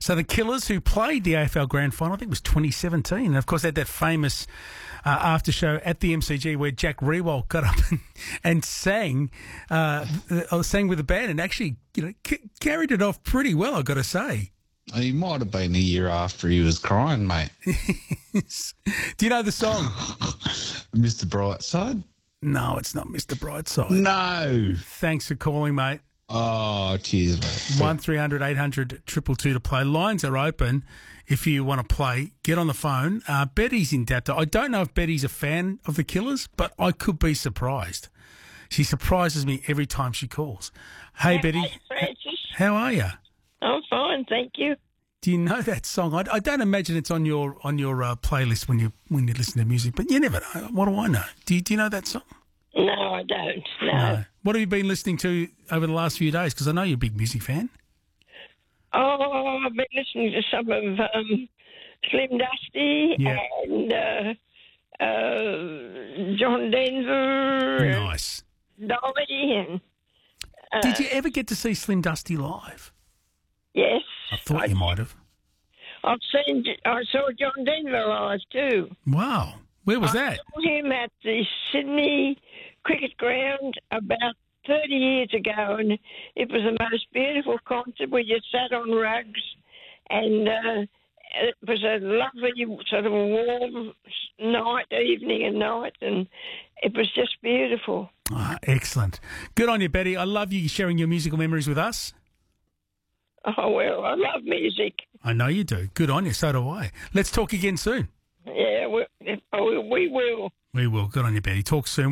So the Killers, who played the AFL Grand Final, I think it was 2017, and of course had that famous after show at the MCG where Jack Riewoldt got up and sang with the band and actually carried it off pretty well, I've got to say. He might have been a year after he was crying, mate. Do you know the song? Mr. Brightside? No, it's not Mr. Brightside. No. Thanks for calling, mate. Oh, cheers, mate. 1300 800 222 to play. Lines are open if you want to play. Get on the phone. Betty's in Dapto. I don't know if Betty's a fan of the Killers, but I could be surprised. She surprises me every time she calls. Hey, Betty. Hey, Francis. How are you? I'm fine, thank you. Do you know that song? I don't imagine it's on your playlist when you listen to music, but you never know. What do I know? Do you know that song? No, I don't. No. What have you been listening to over the last few days? Because I know you're a big music fan. Oh, I've been listening to some of Slim Dusty and John Denver. Nice. And Dolly. And, Did you ever get to see Slim Dusty live? yes. I thought you might have. I saw John Denver live too. Wow. Where was that? I saw him at the Sydney Cricket Ground about 30 years ago, and it was the most beautiful concert. We just sat on rugs, and it was a lovely sort of warm evening and night, and it was just beautiful. Ah, excellent. Good on you, Betty. I love you sharing your musical memories with us. Oh, well, I love music. I know you do. Good on you. So do I. Let's talk again soon. Yeah, we will. We will. Good on you, Betty. Talk soon.